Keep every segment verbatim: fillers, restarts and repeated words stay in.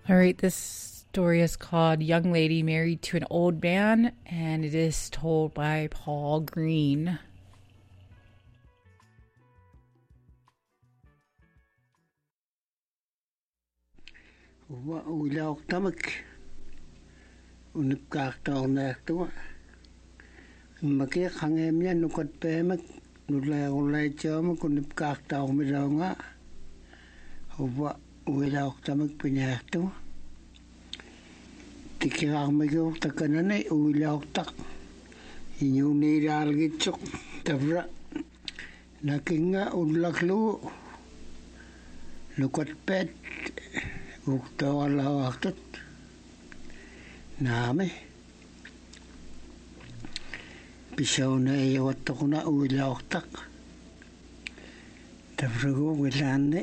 All right, this story is called Young Lady Married to an Old Man, and it is told by Paul Green. Uilaq tamak unipkaartaornaartua immakia qangeemia nukatpeemak nulaerullaitiamak unipkaartaormilaunga uwa uilaq tamak pinaartua tikiraarmigiortakanani uilaqtaq iñuuniilaalgitsoq tavra nakinga ullaklugu nukatpeet uktaorlaartut naame pisauna eyawattaquna uilaqtaq tavragu wilaanne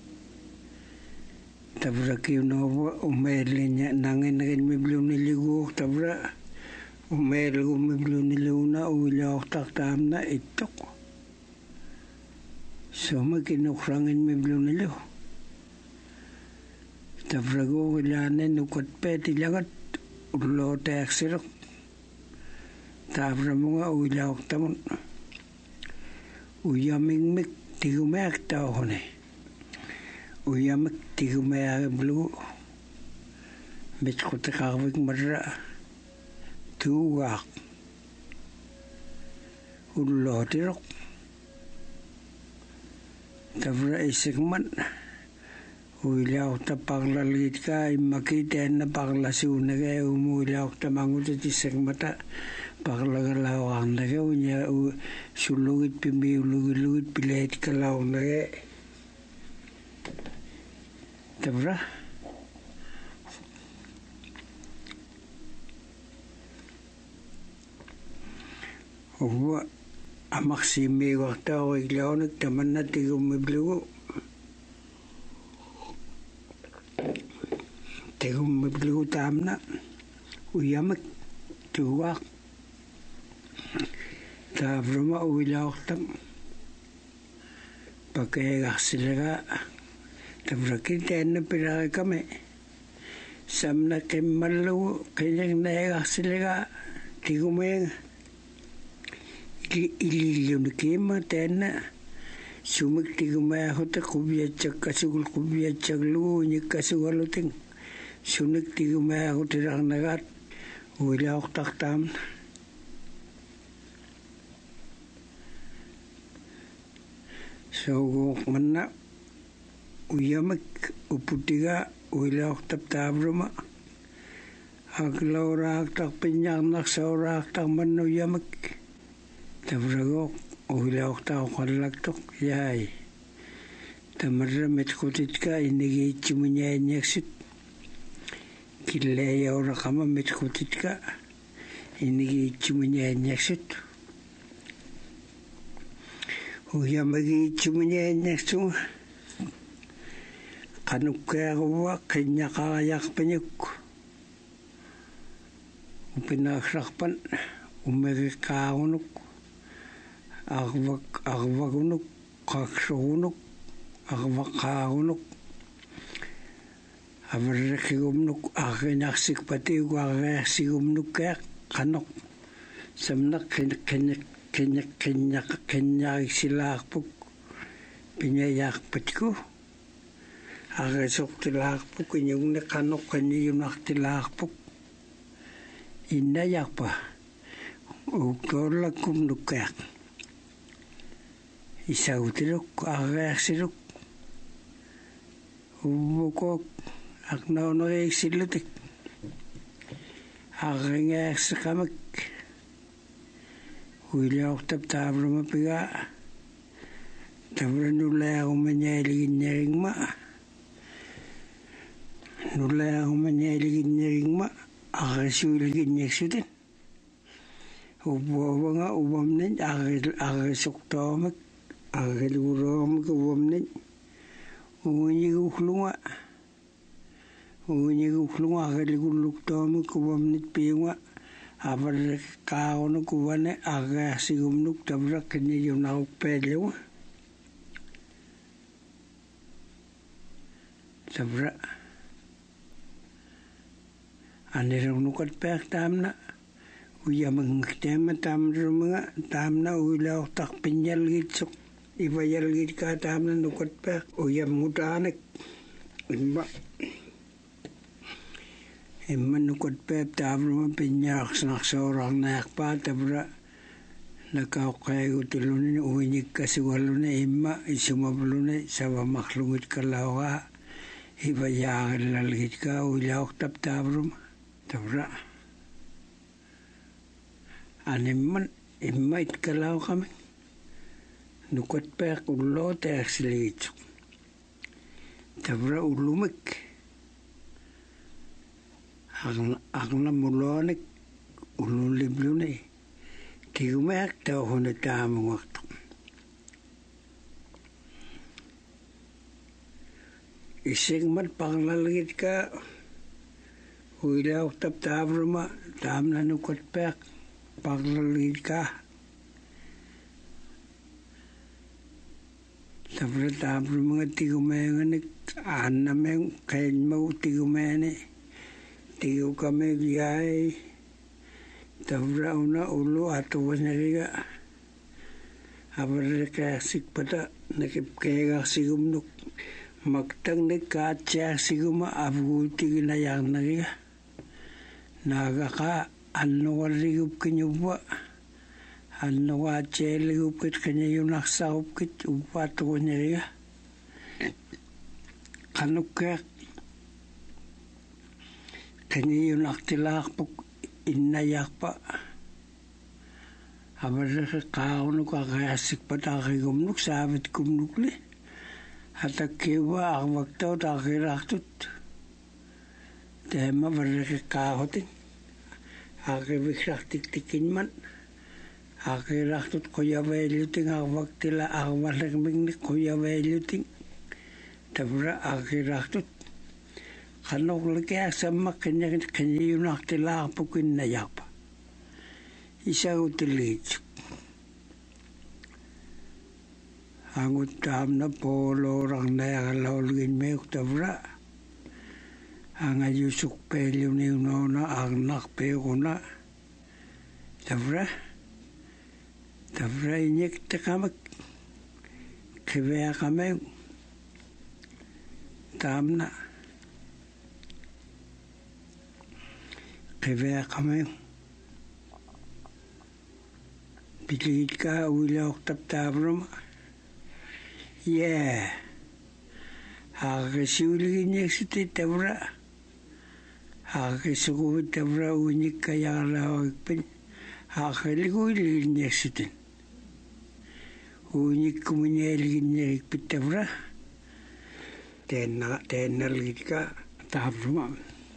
tavrakiunovu umeelinya nanginrin mibluniliguur tavra umeelgu mibluniluna uilaqtaq taamna ittoq somakinuqrangin miblunilu tavragu wilaanne nukatpeet ilagat ullooteaksiruq taavramunga uilaqtamun uyamingmik tigumeaqtaorne uyamik tigumeaqiblugu mitqutiqarvik marra tuugaaq ullootiruq tavra isigman uilaqta parlalgitka immakiteenna parlasuunage umuilaqta mangutatisagmata parlagalauarnage unya sullugit pimiulugilugit pileetkalaornage tavra uwa amaqsiimiigartaoriglaunik tamanna tigummibligu tegummibligu taamna uyamak tuugaaq taavruma uilaqtam pakeegarsilaga tavrakiteenna pirarikame samna qimmallugu qiñigneegarsilaga tigumeega ilillunikiima teenna sumik tigumeahuta qubiatsakkasugul qubiatsaglugu uñikkasugalutin sunik tigumeahutirarnagaat uilaqtaqtaamna sooguuq manna uyamik uputiga uilaqtap taavruma aklauraaqtaq piñarnaqsauraaqtaq manna uyamik tavragoq uilaqtaqoqallaktoq yaay tamarra mitqutitka inigiitsimuñaaniaksut killeeyauraqama mitqutitka inigiitsimuñaaniaksut uyamagiitsimuñaaniaksunga qanukkearuwa qiññaqariarpiñuk upinaaqsarpan umeriqqaarunuk arvak arvagunuk qaqsurunuk arvaqaarunuk avarrakigumnuk arriñarsikpatiugu arriarsigumnukkeaq qanoq samnaq qiñiq qiñiq qiñaq qiññaariksilaarpuk piñayaarpatku arrisuqtilaarpuk iñugne qanoq qiñiyunartilaarpuk innayarpa uktoorlakumnukkeaq isautiluk arriarsiluk uvukook aqnauneriiksillutik arringeersiqamik uilaqtap taavruma pigaa tavra nuleerumañaaliginneringma nuleerumañaaliginneringma arrisuiliginniaksutin uvuavanga uvamnin arrisuqtoomik arriluguroomik uvamnin uunigullunga uunigullunga arrilugulluktoomik uvamnit piunga avarriqqaarunuk uvane arriarsigumnuk tavra qiñiyunaruppeelluga tavra Anirang nukat pek tamna. Uya mengkhtema tamna mga tamna ula tak pinyal gitsuk. Ibayal git ka tamna nukat pek. Uya mutanek. Imba. Imma nukat pek tamna pinyak snak seorang naik pa tabra. Nakau kaya utulunin uinik kasugalune imma isumabulune sawa makhlungit kalawa. Ibayal lalgit ka ula tap tabrum. Tabra. Animan imma itkalaw kami. Nukat pek ulo tek silitsuk. Tabra ulumik. Agna mulonik ululiblune. Tigumek tau huna tamang waktu. Ising mat panglalgit ka. Uilaw tap tabruma, tam na nukat pek, paglalid ka. Tabra tabruma nga tigumenganik, anameng kain mau tigumene, tigu kami giyay. Tabra una ulo atuwas na riga. Abra kasik pada, nakipkega sigumnuk, magtang nagkatsa siguma abuti ginayang na riga. Nagaka ano warigup kanyuba ano wacheligup kit kanya yung naksaup kit upato ko niya kanukak kanya yung naktilak po inayak pa abara ka kaon kakayasik pa takigumnuk sabit kumnuk li hatak kiwa ang magtaw takiraktot tema baraka kahotin akibisak tiktikin man akiraktot kuya veluting akwaktila akwalikming ni kuya veluting tabra akiraktot kanok laki asama kanya kanya yung naktila apukin na yapa isa utilitsuk ang utam na polo rang na yakalawlugin mayuk tabra ang ayusuk pelyo ni unona ang nakpeo na tabra tabra inyek takamak kibaya kami tamna kibaya kami pilit ka uilawak tap tabra yeah akasiuligin niya si tabra Akisukuit tabra unik kaya lawag pin. Akaligoy niya sitin. Unik kumunyelgin niya ikpit tabra. Tena tenalgit ka tabra.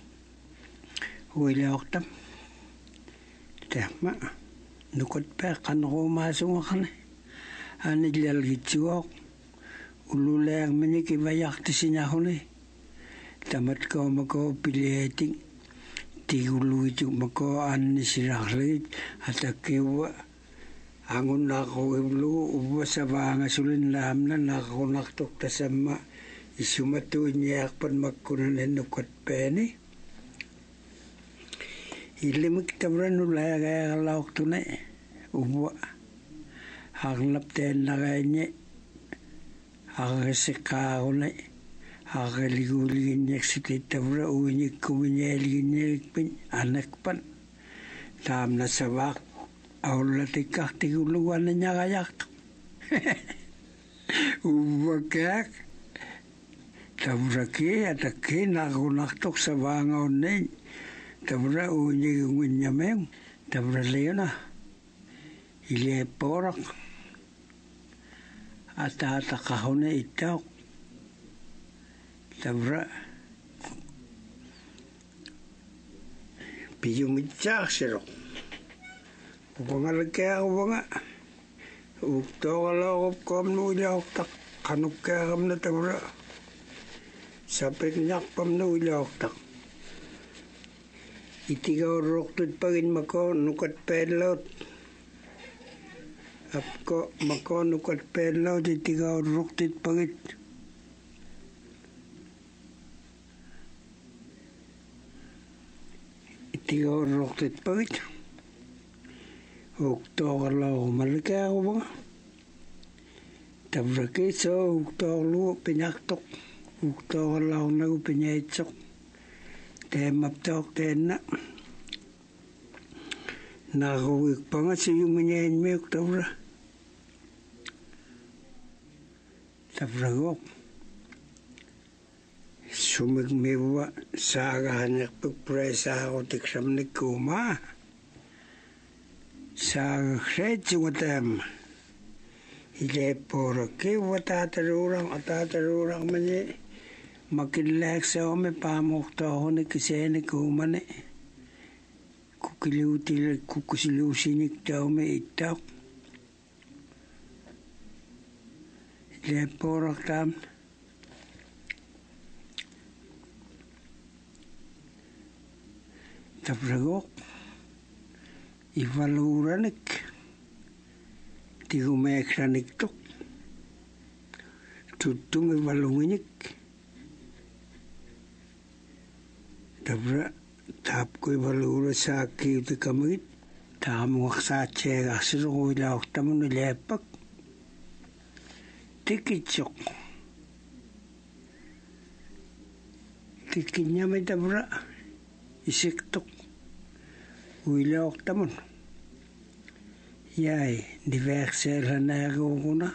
Uila oktam. Tama. Nukot pa kanako masung akane. Aniglalgit siwak. Ululayang manik ibayak tisinya huli. Tamat ko mako piliheting. Tigulu itu mako an siraklit at kiwa angon nako iblu uwa sa banga sulin lam na nako naktok tasama isumatu niya pan magkunan nukot peni ilimik tabran ulaya kaya kalawak tunay uwa haklap ten na kaya niya akasika ako na akaligulingin niya si tabra uwinig kuminyaligin niya ikpin anak pan tam na sabak awla tikak tiguluan na niya kayak ubakak tabra ki ataki nakunaktok sa bangaw na tabra uwinig uwin niya mayong tabra leyo na ileporak at atakaw na itaw tabra piyumidyak siro upangalag kaya ako nga ukto kalakop kom nuliak tak kanuk kaya kam na tabra sapit nyak pam nuliak tak itigaw roktod pagin mako nukat pelot apko mako nukat pelot itigaw roktod pagit tiga roktet pagit. Oktoorlau malikaaruma. Tavrakiso oktoorlu pinaktok. Oktoorlau nagu pinyaitsok. Teemaptok teenna. Naruik pangasi yumanyain me oktobra. Tavragok. Sumig mewa saagahanak pagpresa ako tiksamnik kuma. Saaga kretsi watam. Ile porake watatarurang atatarurang mani. Makilak sa ome pamokta ako ni kisene kumane. Kukiliutil kukusilusinik daw me itak. Ile porak tam. Tavragok. Ivaluranik. Tigumekranik tok. Tutung ivalunginik. Tavra tap ko ivalura sa kiuti kamagit. Tamuak sa tsega siro ilaok tamun ilepak. Tikitsok. Tikinya may tavra. Isiktok. Uilaok tamun. Yai, diversel hanago kuna.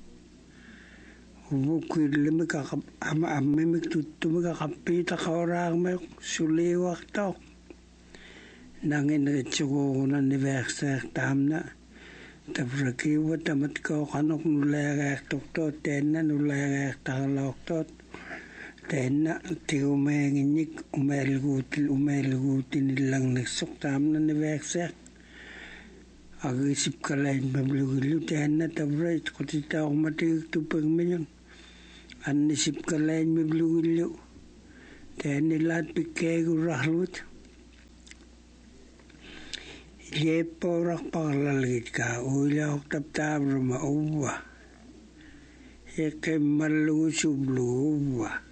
Ubukuilimi kakap ama amimik tutumi kakapita kaurang may suliwak tau. Nangin ritsugo kuna diversel tamna. Tavrakiwa tamat ko kanok nulayag tokto tena nulayag takalok tot. Tena ti umenginik umelgutil umelgutin nilang nagsok tamna diversel. Agisip kalain pablugilu tena tavrait kutita ako matigig tupag minyan. Anisip kalain pablugilu. Tena nilat pikegu rahlut. Yepo rak pakalalgit ka. Uila ok taptabra mauwa. Eke malungu sublu uwa.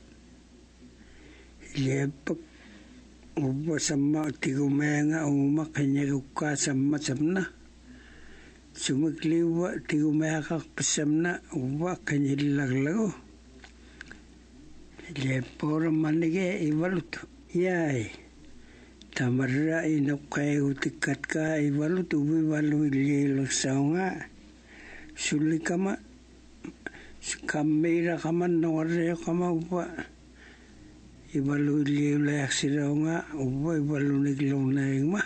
Yepo uwa sama tigumenga uma kanya kuka sama samna. Sumikliwa tigumenga pasamna uwa kanya laglago. Yepo ramanige iwalut. Yai. Tamarra inokay utikat ka iwalut uwi walu ililo saunga. Suli kama. Kamera kama nawaryo kama uwa. Iwalu ililo layak siraunga uwa iwalu niglaw na ingma.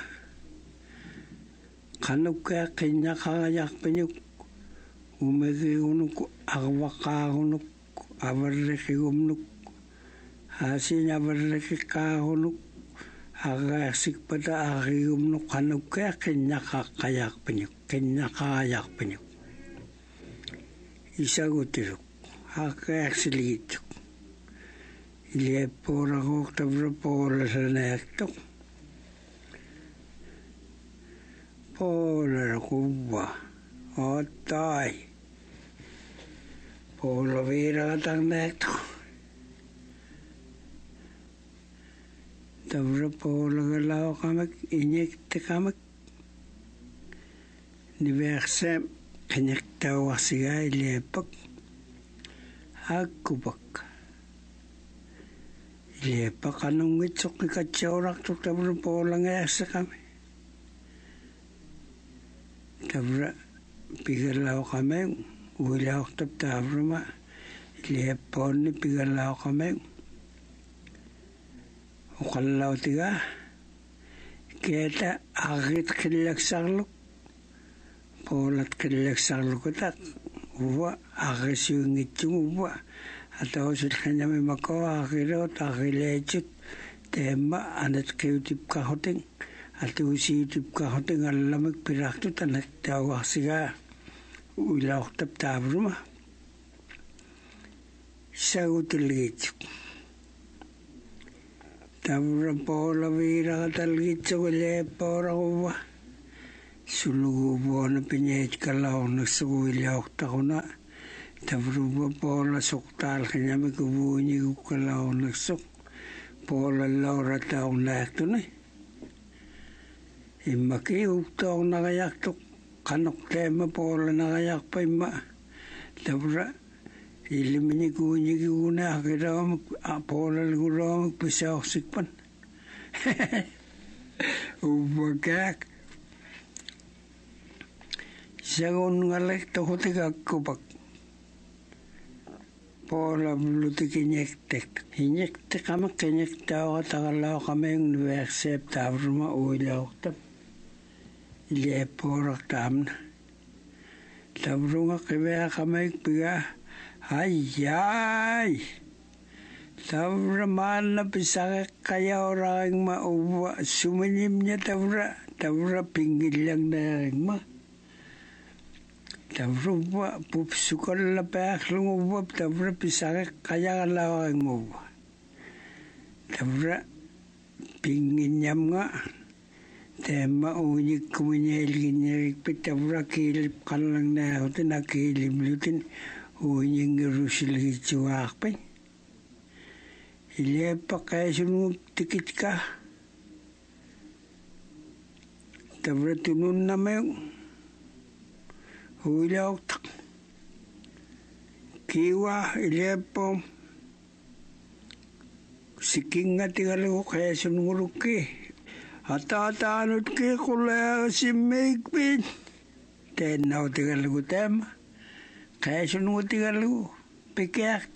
Kanok kaya kanya kakayak penyuk. Umegi unuk agwaka unuk. Awarreki umnuk. Hasin awarreki ka unuk. Agasik pada agigum no kanok kaya kanya kakayak penyuk. Kanya kakayak penyuk. Isagutiruk. Hakayak siligituk. Ile pora kok tabra pora sa nektok. Pora kuwa. Otay. Pora vira katang nektok. Tabra pora galaw kamak. Inyek te kamak. Niversem. Kanyak tawa siya ilepak. Agkubak. Ilepak anong ngitsok ikatsiorak tuk tabra pora ngayasa kami. Tabra pigalaw kami. Uwilaw tab tabra ma. Ilepon ni pigalaw kami. Ukalaw tiga. Kita agit kinilag sarlok. Polat kinilag sarlok utak. Uwa agis yung ngitsong uwa. Ataw sa kanya may mako akirot akilechit. Tema anat kayutip kahoting. Ataw si yutip kahoting alamag pirakto tanak tawa siya. Uwilaw tab tabra ma. Sagutilgit. Tabra pola vira katalgit sa wale pora uwa. Sulugubo na pinyait kalaw na suwilaw tako na. Tabra pola soktal kanya may kubuhi ko kalaw na sok. Pola laura taong na ito na. Imaki ukto nagayak tuk kanok tema pola nagayak pa ima. Tabra ilimini kunyi kuna akiram pola guram bisa osikpan. Ubagak. Sagun ngalek tokotika kubak. Pola bluti kinyektek. Hinyektek kama kinyekta o tagalaw kami yung nuweksep tavruma uilaw tab. Ile porak tamna. Tavrunga kibaya kami piga. Ayay. Tavra mana pisaka kaya orang mauwa. Sumanyimnya tavra. Tavra pinggil lang na ring ma. Tavra wa pupsukol la pek lunguwa. Tavra pisaka kaya kalawang muwa. Tavra pingin nyam nga. Tema unyik kumunyel kinyerik pitavra kilip kalang na hote na kilip lutin unying rusil hichuak pa. Ile pa kaya sunung tikit ka. Tavra tunun na mayong huilaw tak. Kiwa ile po siking nga tingalaw kaya sunung ruki. Ata-atanot ke kula si Megpin. Tenaw tingalaw tema. Kaya sunod tingalaw. Pikiak.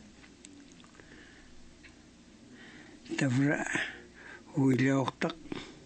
Tavra. Huilaw tak.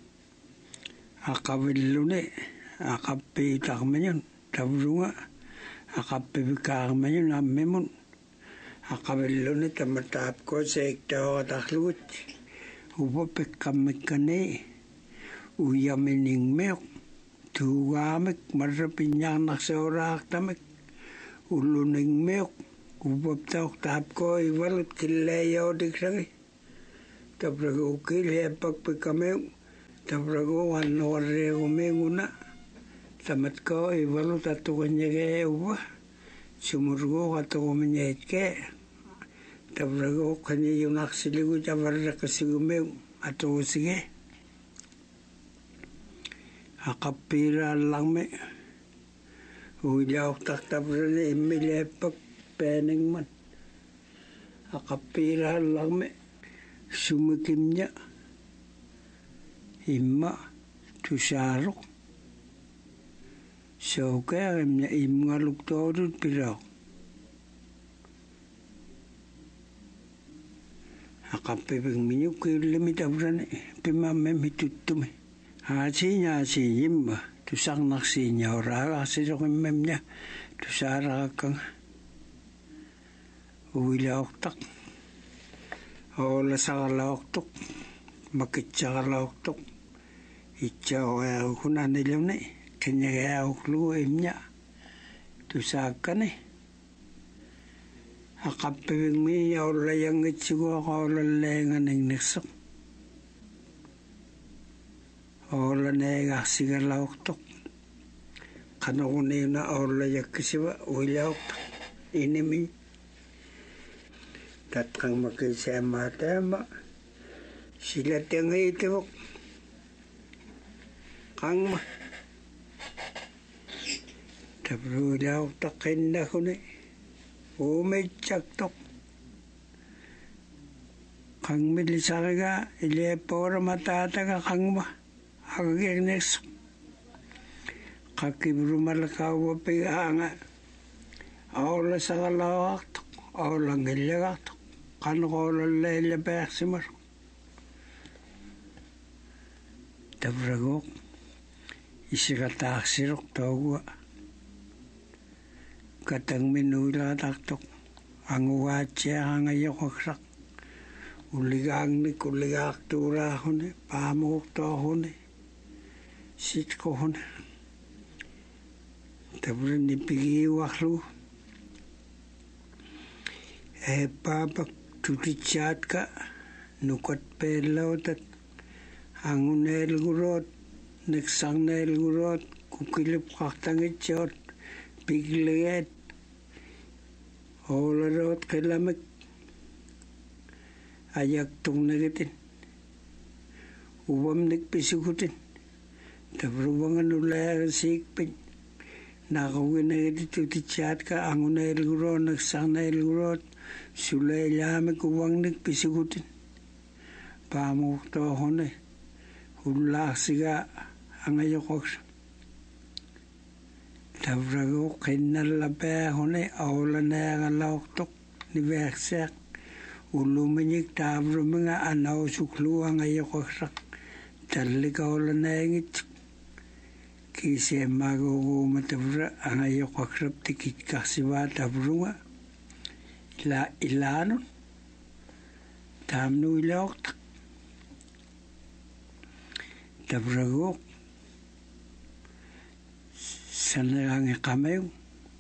Akabillo ni. Akapitak man yun. Tavro nga. Akapibikak man yun. Amimon. Akabillo ni tamatap ko sa iktaw kataklut. Upapik kamik ka ni. Uyamining meok, tugamik, marapinyanak sa orak tamik, uluning meok, upaptaok tap ko, iwalit kilayaw diksagi. Taprago kilhepak pikameok, taprago anwari umenguna, tamat ko, iwalit atukan niya kaya uwa, sumurgo katukan niya itke, taprago kanya yung naksiligo, tapraga kasigumeok, atukan sige. Akapira lang me. Uliaw taktabra ni imilepak pening man. Akapira lang me. Sumikim niya. Ima tusarok. So kaya niya imangaluk torot piraw. Akapibing minyuk kilimitabra ni. Pimamem hitutume. Hacinya si yimba tu sang naksinya ora si rokim memnya tu sara kang uila oktak ola sagala oktok makitchagala oktok itcha oya kuna nilemne kenya ya oklu emnya tu sakane akapeng mi ya ola yang itchigo ola lengan ning nesok Ola nega sigala oktok. Kanone na ola yakisiwa uila oktok. Inimi. Tatkang makisema tema. Sila tengi itibok. Kang ma. Tapro uila oktok kenda kune. Umechak tok. Kang milisaraga. Ile pora matataga kang ma. Agagnex kakibru malakawa piganga awla sagalawak awla ngilyak kan kola lele beksimar tabragok isikatak sirok tawwa katang minula taktok ang uwatya ang ayokakrak uligang ni kuligak tura hone pamuk to hone sit ko hon tabra ni pigi waklu e papa tuti chat ka nukot pelaw tat angunel gurot neksang nel gurot kukilip kaktangit chot pigleet olarot kailamek ayak tung nagitin uwam nagpisukutin Tavruwangan ulayag sikpin. Nakawin na ito tichat ka ang unay luro nagsang na luro sulay lami kuwang nagpisigutin. Pamukto ako na hulak siga ang ayokok. Tavrago kinalabe ako na awla na ang lauktok ni Versak. Uluminik tavro mga anaw suklu ang ayokok. Talikaw la na yung ito. Kisi mago matavra ang ayokok tikit kasiwa tavrunga. Ila ilano. Tamnu ilaok. Tavrago. Sana ang ikamayo.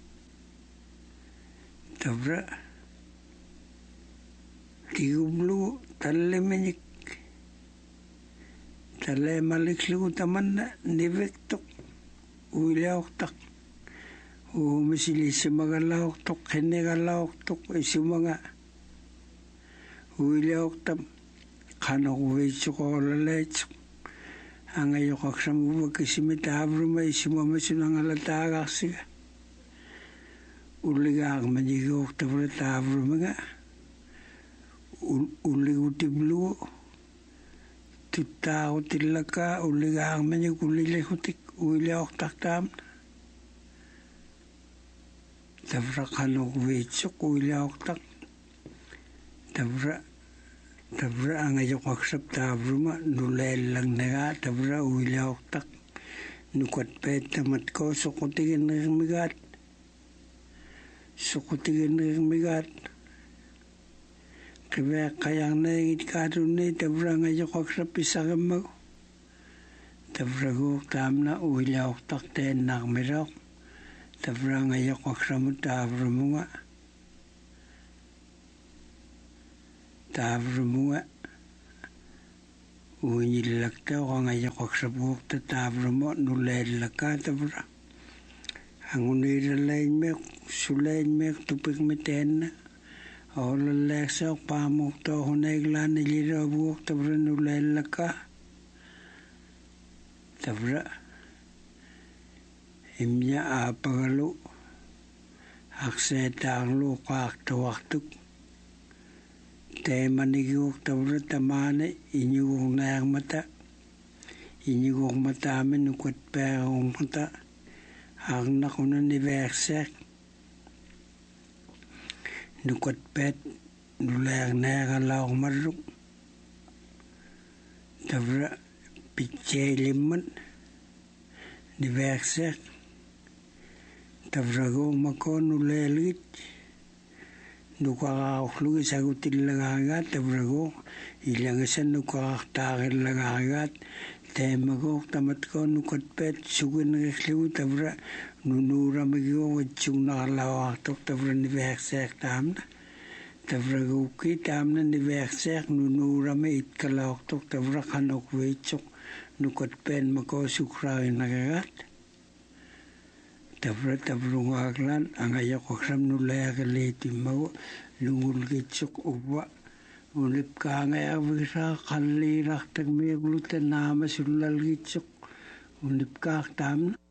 Tavra. Tigublu taliminik. Tala maliklu taman na nivektok. Uilaoktak. Umisili si mga laoktok. Hene ka laoktok. Isi mga. Uilaoktam. Kano kuwetsyo ko laletsyo. Ang ayokak sa mga kisimitavro may isi mga masunang alatagak siya. Uligak manigok tavro tavro mga. Uligutiblu. Tutta utilaka uligang mani kulile hutik uile oktaktam. Tavra kano kuwetsok uile oktak. Tavra tavra ang ayok aksap tavruma nulel lang naga tavra uile oktak. Nukat pet tamat ko sukutigin ng migat. Sukutigin ng migat. Kaya kayang naingit ka doon ni tavra nga yokok sa pisagam mo. Tavra ko tam na uila oktak ten nakmirok. Tavra nga yokok sa mo tavra mo nga. Tavra mo nga. Uinilagta ko nga yokok sa buhok ta tavra mo nulel ka tavra. Ang uniralain me, sulain me, tupik me ten na. Ola leksa pamuk to hunegla ni lira buok tavra nulela ka. Tavra. Imya apagalu. Akse tanglu kakta waktuk. Tema niguk tavra tamane inyugong nayang mata. Inyugong mata amin nukot perong mata. Ang nakunan ni Versak. Nukot pet nulayang nayang alaw maruk. Tavra pitse liman ni Versak. Tavra go mako nulayagit. Nukakaklu isagutin lang agat. Tavra go ilang isan nukakaktakil lang agat. Tema go tamat ko nukot pet sugin nakikliw tavra. Nunura magigo wajung nakalawaktok tavra ni Versak tamna. Tavra guki tamna ni Versak nunura may itkalawaktok tavra kanok wechok nukot pen mako sukrain nagagat. Tavra tavra ngaglan ang ayak waksam nulaya kaliti mago lungul gitsok uwa. Ulip ka nga awisa kalirak tagmiyaglutan nama sulal gitsok. Ulip ka tamna.